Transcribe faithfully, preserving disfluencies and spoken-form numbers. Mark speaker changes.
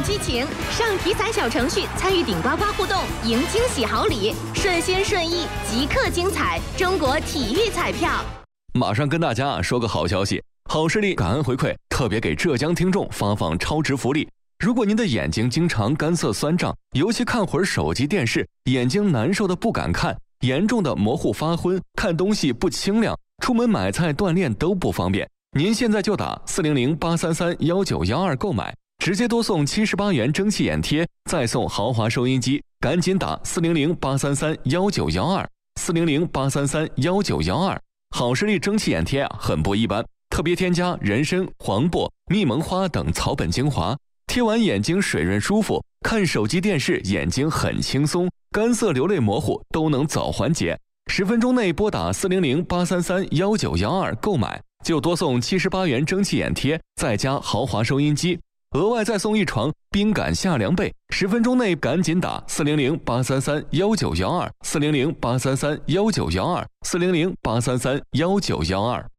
Speaker 1: 激情，上体彩小程序参与顶呱呱互动，赢惊喜好礼，顺心顺意，即刻精彩！中国体育彩票。
Speaker 2: 马上跟大家说个好消息，好视力感恩回馈，特别给浙江听众发放超值福利。如果您的眼睛经常干涩酸胀，尤其看会儿手机电视，眼睛难受的不敢看，严重的模糊发昏，看东西不清亮，出门买菜锻炼都不方便，您现在就打四零零八三三幺九幺二购买，直接多送七十八元蒸汽眼贴，再送豪华收音机，赶紧打四零零八三三幺九幺二四零零八三三幺九幺二。好视力蒸汽眼贴啊，很不一般，特别添加人参、黄柏、蜜蒙花等草本精华，贴完眼睛水润舒服，看手机电视眼睛很轻松，干涩流泪模糊都能早缓解。十分钟内拨打四零零八三三幺九幺二购买，就多送七十八元蒸汽眼贴，再加豪华收音机，额外再送一床冰感夏凉被。十分钟内赶紧打四零零八三三幺九幺二四零零八三三幺九幺二四零零八三三幺九幺二。